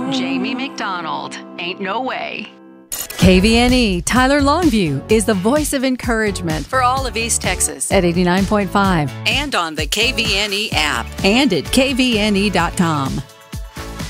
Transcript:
Jamie McDonald. Ain't no way. KVNE Tyler Longview is the voice of encouragement For all of East Texas. at 89.5 And on the KVNE app. and at kvne.com.